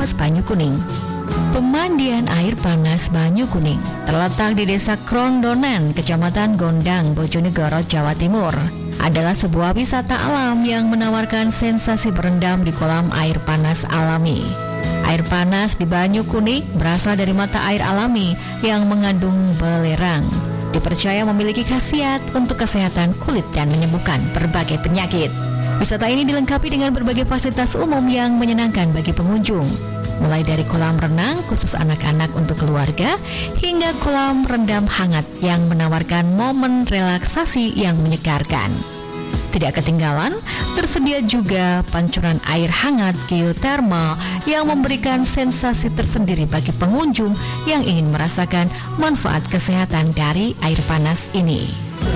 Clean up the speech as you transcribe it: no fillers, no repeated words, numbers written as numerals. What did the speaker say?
Panas Banyu Kuning. Pemandian air panas Banyu Kuning terletak di Desa Krondonan, Kecamatan Gondang, Bojonegoro, Jawa Timur. Adalah sebuah wisata alam yang menawarkan sensasi berendam di kolam air panas alami. Air panas di Banyu Kuning berasal dari mata air alami yang mengandung belerang. Dipercaya memiliki khasiat untuk kesehatan kulit dan menyembuhkan berbagai penyakit. Wisata ini dilengkapi dengan berbagai fasilitas umum yang menyenangkan bagi pengunjung, mulai dari kolam renang khusus anak-anak untuk keluarga hingga kolam rendam hangat yang menawarkan momen relaksasi yang menyegarkan. Tidak ketinggalan, tersedia juga pancuran air hangat geotermal yang memberikan sensasi tersendiri bagi pengunjung yang ingin merasakan manfaat kesehatan dari air panas ini.